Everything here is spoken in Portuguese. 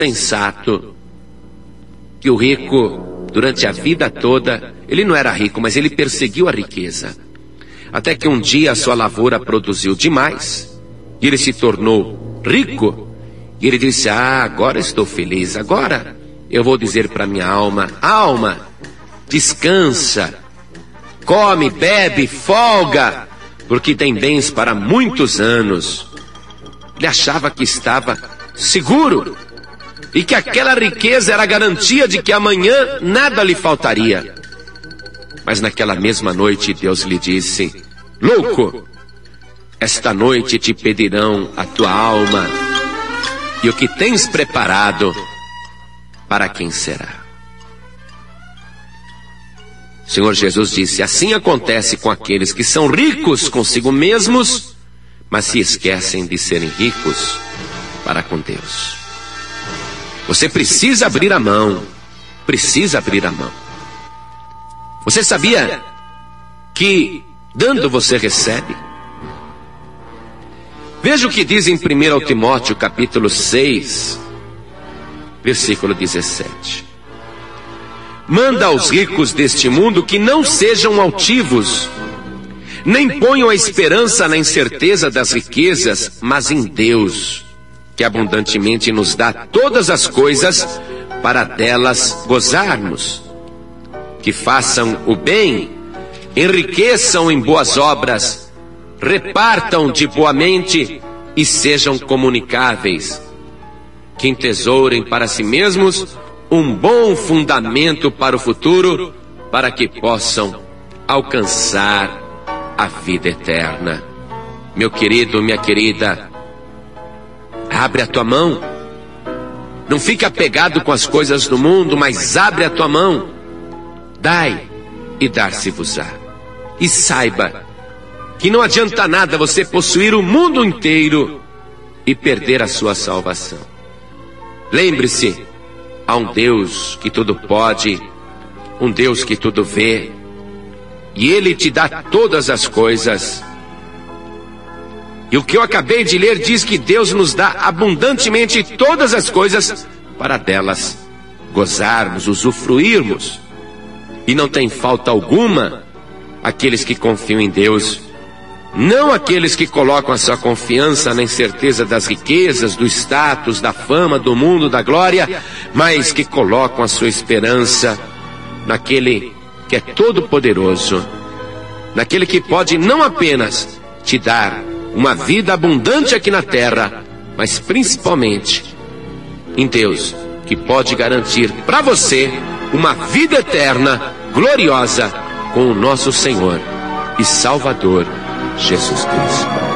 sensato que o rico, durante a vida toda, ele não era rico, mas ele perseguiu a riqueza. Até que um dia a sua lavoura produziu demais, e ele se tornou rico, e ele disse: agora estou feliz, agora eu vou dizer para minha alma: alma, descansa, come, bebe, folga, porque tem bens para muitos anos. Ele achava que estava seguro, e que aquela riqueza era a garantia de que amanhã nada lhe faltaria. Mas naquela mesma noite Deus lhe disse: louco, esta noite te pedirão a tua alma, e o que tens preparado, para quem será? O Senhor Jesus disse: assim acontece com aqueles que são ricos consigo mesmos, mas se esquecem de serem ricos para com Deus. Você precisa abrir a mão, precisa abrir a mão. Você sabia que dando você recebe? Veja o que diz em 1 Timóteo capítulo 6, versículo 17. Manda aos ricos deste mundo que não sejam altivos, nem ponham a esperança na incerteza das riquezas, mas em Deus, que abundantemente nos dá todas as coisas para delas gozarmos. Que façam o bem, enriqueçam em boas obras, repartam de boa mente e sejam comunicáveis. Que entesourem para si mesmos um bom fundamento para o futuro, para que possam alcançar a vida eterna. Meu querido, minha querida, abre a tua mão. Não fica apegado com as coisas do mundo, mas abre a tua mão. Dai e dar-se-vos-á. E saiba que não adianta nada você possuir o mundo inteiro e perder a sua salvação. Lembre-se, há um Deus que tudo pode, um Deus que tudo vê, e Ele te dá todas as coisas. E o que eu acabei de ler diz que Deus nos dá abundantemente todas as coisas para delas gozarmos, usufruirmos. E não tem falta alguma aqueles que confiam em Deus, não aqueles que colocam a sua confiança na incerteza das riquezas, do status, da fama, do mundo, da glória, mas que colocam a sua esperança naquele que é todo poderoso, naquele que pode não apenas te dar uma vida abundante aqui na terra, mas principalmente em Deus, que pode garantir para você uma vida eterna, gloriosa, com o nosso Senhor e Salvador, Jesus Cristo.